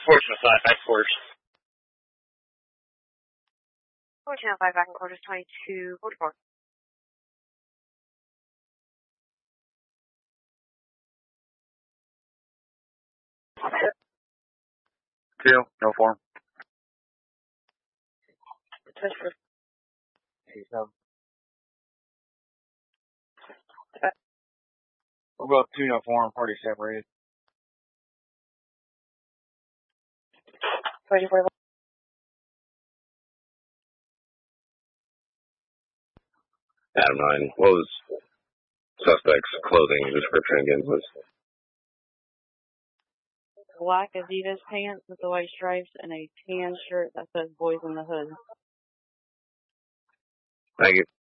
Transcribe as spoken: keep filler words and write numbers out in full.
Portsmouth side, back quarters. fourteen oh five, back in quarters, twenty-two forty-four. Two, no form. twenty-four. eighty-seven. We're both two, no form, party separated. twenty-four. Adam nine, what was suspect's clothing description again, please? Black Adidas pants with the white stripes and a tan shirt that says Boys in the Hood. Thank you.